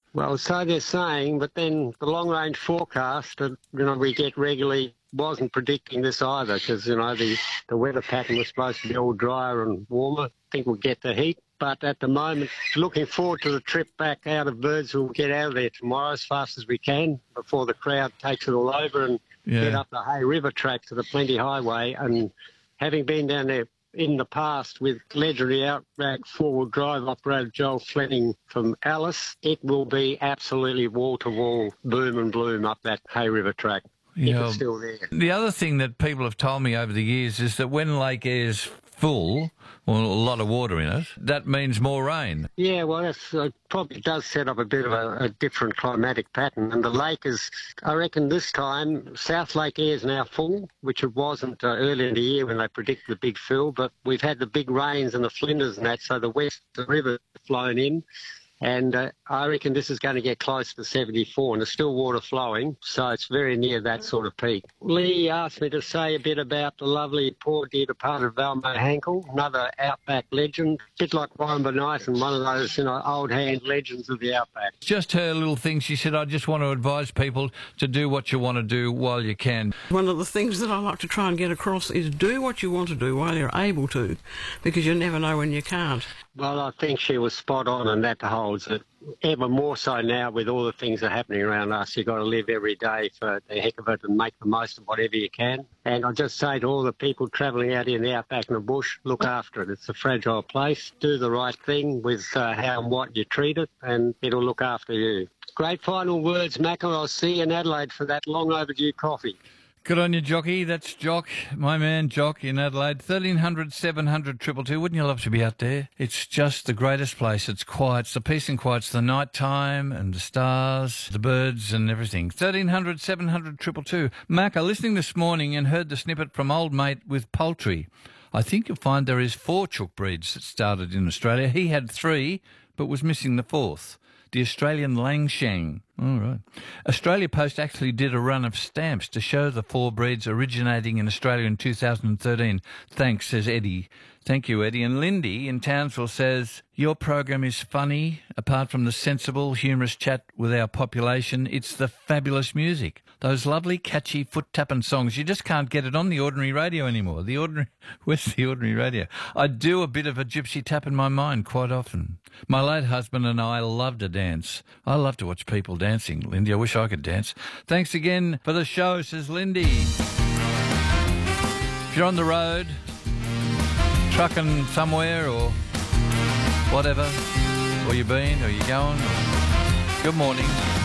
Well, so they're saying, but then the long-range forecast that we get regularly wasn't predicting this either, because the weather pattern was supposed to be all drier and warmer. I think we'll get the heat, but at the moment, looking forward to the trip back out of Birdsville. We'll get out of there tomorrow as fast as we can before the crowd takes it all over and get up the Hay River track to the Plenty Highway. And having been down there in the past with legendary Outback four-wheel drive operator Joel Fleming from Alice, it will be absolutely wall-to-wall boom and bloom up that Hay River track. It's still there. The other thing that people have told me over the years is that when Lake Eyre's full, or a lot of water in it, that means more rain. Yeah, well, that probably does set up a bit of a different climatic pattern. And the lake is, I reckon this time, South Lake Eyre is now full, which it wasn't earlier in the year when they predicted the big fill, but we've had the big rains and the flinders and that, so the west river flown in. And I reckon this is going to get close to 74, and there's still water flowing, so it's very near that sort of peak. Lee asked me to say a bit about the lovely poor dear departed Valmo Hankel, another Outback legend, a bit like Warren Bonython, one of those old hand legends of the Outback. Just her little thing, she said, I just want to advise people to do what you want to do while you can. One of the things that I like to try and get across is do what you want to do while you're able to, because you never know when you can't. Well, I think she was spot on, and that holds it ever more so now with all the things that are happening around us. You've got to live every day for the heck of it and make the most of whatever you can. And I just say to all the people travelling out in the outback and the bush, look after it. It's a fragile place. Do the right thing with how and what you treat it, and it'll look after you. Great final words, Macca. I'll see you in Adelaide for that long overdue coffee. Good on you, Jockey. That's Jock, my man Jock in Adelaide. 1300 700 222. Wouldn't you love to be out there? It's just the greatest place. It's quiet. It's the peace and quiet. It's the night time and the stars, the birds and everything. 1300 700 222. Macca, listening this morning and heard the snippet from old mate with poultry. I think you'll find there is 4 chook breeds that started in Australia. He had 3, but was missing the 4th. The Australian Langshan. All right. Australia Post actually did a run of stamps to show the 4 breeds originating in Australia in 2013. Thanks, says Eddie. Thank you, Eddie. And Lindy in Townsville says, your program is funny. Apart from the sensible, humorous chat with our population, it's the fabulous music. Those lovely, catchy, foot-tapping songs. You just can't get it on the ordinary radio anymore. Where's the ordinary radio? I do a bit of a gypsy tap in my mind quite often. My late husband and I love to dance. I love to watch people dancing, Lindy. I wish I could dance. Thanks again for the show, says Lindy. If you're on the road, trucking somewhere or whatever, or you've been, or you're going, good morning.